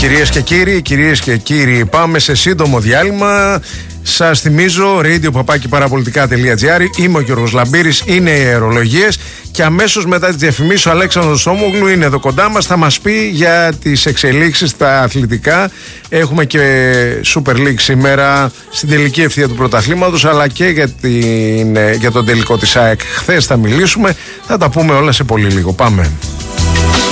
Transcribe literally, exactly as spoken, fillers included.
Κυρίες και κύριοι, κυρίες και κύριοι, πάμε σε σύντομο διάλειμμα. Σας θυμίζω radio παπάκι παραπολιτικά τελεία τζι άρ. Είμαι ο Γιώργος Λαμπύρης, είναι οι αερολογίες. Και αμέσως μετά τις διαφημίσεις ο Αλέξανδρος Σόμογλου είναι εδώ κοντά μας. Θα μας πει για τις εξελίξεις στα αθλητικά. Έχουμε και Super League σήμερα στην τελική ευθεία του πρωταθλήματος, αλλά και για, την, για τον τελικό της ΑΕΚ. Χθες θα μιλήσουμε. Θα τα πούμε όλα σε πολύ λίγο. Πάμε.